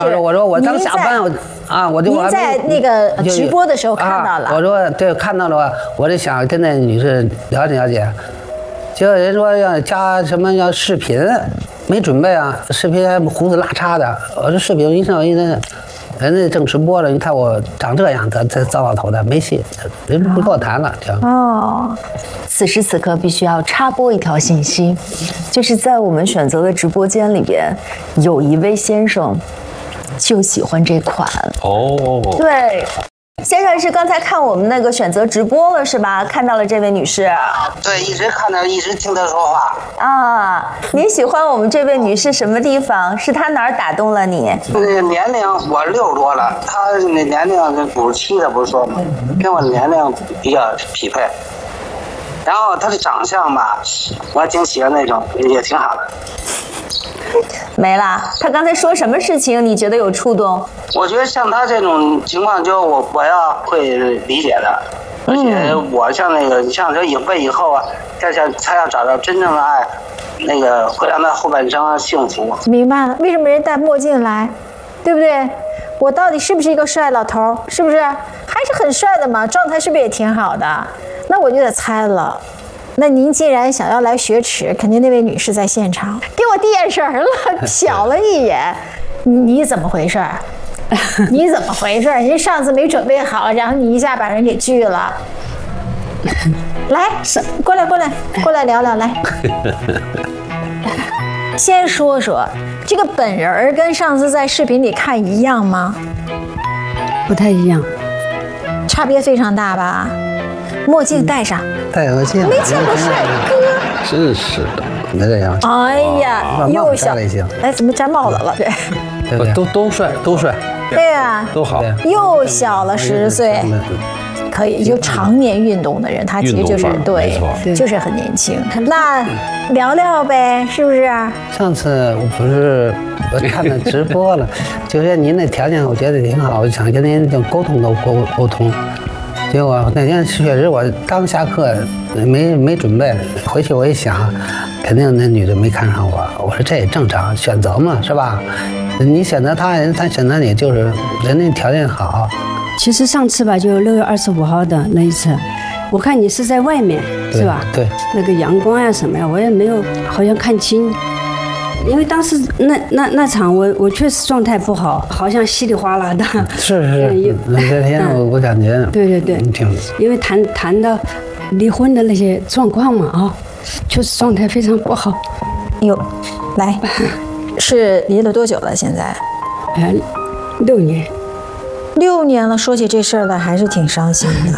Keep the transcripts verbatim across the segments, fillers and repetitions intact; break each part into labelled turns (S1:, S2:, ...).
S1: 我说我说我刚下班，我啊，我就
S2: 您在那个直播的时候看到了。
S1: 啊、我说对，看到了，我就想跟那女士了解了解。结果人说要加什么要视频，没准备啊，视频还胡子拉碴的。我说视频一上一那。人家正直播了，你看我长这样，他他糟老头的没戏，人不跟我谈了。
S2: 哦，此时此刻必须要插播一条信息，就是在我们选择的直播间里边，有一位先生就喜欢这款
S3: 哦，
S2: 对。先生是刚才看我们那个选择直播了是吧？看到了这位女士。
S1: 对，一直看到，一直听她说话。
S2: 啊，您喜欢我们这位女士什么地方？是她哪儿打动了你？
S1: 那个年龄我六十多了，她那年龄五十七的不是说吗？跟我年龄比较匹配。然后她的长相吧，我还挺喜欢那种，也挺好的。
S2: 没了，他刚才说什么事情你觉得有触动？
S1: 我觉得像他这种情况，就我我要会理解的，而且我像那个，像这以为以后啊，他想他要找到真正的爱，那个会让他后半生幸福。
S2: 明白了，为什么人戴墨镜来，对不对？我到底是不是一个帅老头？是不是？还是很帅的嘛，状态是不是也挺好的？那我就得猜了。那您既然想要来雪耻，肯定那位女士在现场，给我递眼神了，瞟了一眼，你怎么回事？你怎么回事？人上次没准备好，然后你一下把人给拒了。来，过来，过来，过来聊聊来。先说说这个本人跟上次在视频里看一样吗？
S4: 不太一样，
S2: 差别非常大吧？墨镜戴上，
S1: 戴墨镜，
S2: 没见过帅哥，
S3: 真是的，
S1: 没这样。
S2: 哎呀，又小，哎，怎么摘帽子了？对，
S3: 对对都都帅，都帅，
S2: 对呀，
S3: 都好，
S2: 又小了十岁。可以，就常年运动的人，他其实就是对，就是很年轻。那聊聊呗，是不是？
S1: 上次我不是我看了直播了，就是您那条件我觉得挺好，我想跟您就沟通沟沟沟通。结果那天确实我刚下课，没没准备，回去我一想，肯定那女的没看上我。我说这也正常，选择嘛，是吧？你选择他人，他选择你，就是人家条件好。
S4: 其实上次吧，就六月二十五号的那一次，我看你是在外面，是吧？
S1: 对。
S4: 那个阳光呀什么呀，我也没有好像看清，因为当时那那那场我我确实状态不好，好像稀里哗啦的。
S1: 是是是。那天我我感觉。
S4: 对对对。
S1: 挺。
S4: 因为谈谈到离婚的那些状况嘛啊，确实状态非常不好。
S2: 哟，来，是离了多久了？现在？
S4: 呃，六年。
S2: 六年了，说起这事儿来还是挺伤心的。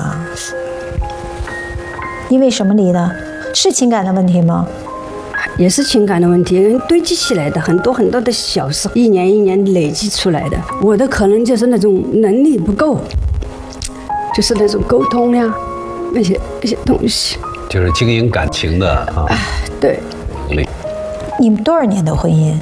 S2: 因为什么离的？是情感的问题吗？
S4: 也是情感的问题，堆积起来的很多很多的小事，一年一年累积出来的。我的可能就是那种能力不够，就是那种沟通呀，那些那些东西，
S3: 就是经营感情的啊。
S4: 对。
S2: 你们多少年的婚姻？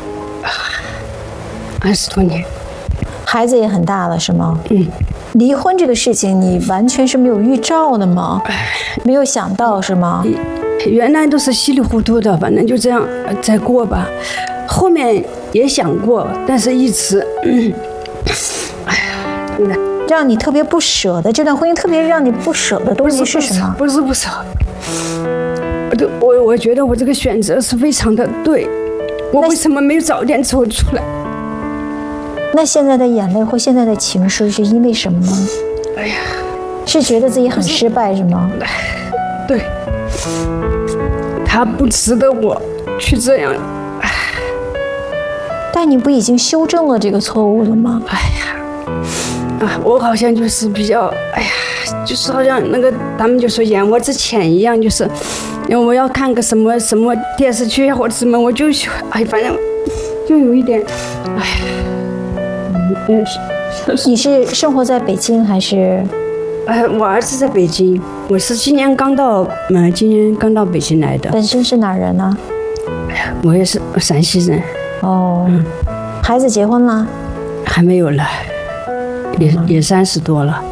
S4: 二十多年。
S2: 孩子也很大了，是吗？
S4: 嗯。
S2: 离婚这个事情，你完全是没有预兆的吗？没有想到是吗？
S4: 原来都是稀里糊涂的，反正就这样再过吧。后面也想过，但是一直，嗯，哎呀，真的。
S2: 让你特别不舍的这段婚姻，特别让你不舍的东西是什么？
S4: 不是不舍，我我我觉得我这个选择是非常的对，我为什么没有早点走出来？
S2: 那现在的眼泪或现在的情绪是因为什么呢？
S4: 哎呀，
S2: 是觉得自己很失败是吗？
S4: 对，他不值得我去这样。哎，
S2: 但你不已经修正了这个错误了吗？
S4: 哎呀，啊，我好像就是比较，哎呀，就是好像那个他们就说眼窝子浅一样，就是因为我要看个什么什么电视剧或者什么，我就哎，反正就有一点，哎呀。
S2: 嗯，你是生活在北京还是？
S4: 呃，我儿子在北京，我是今年刚到，嗯、呃，今年刚到北京来的。
S2: 本身是哪人呢？
S4: 我也是陕西人。
S2: 哦，嗯、孩子结婚了？
S4: 还没有了，也、嗯、也三十多了。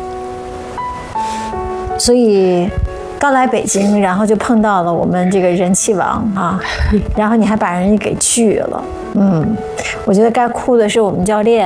S2: 所以刚来北京，然后就碰到了我们这个人气王啊，然后你还把人家给拒了。嗯， 我觉得该哭的是我们教练。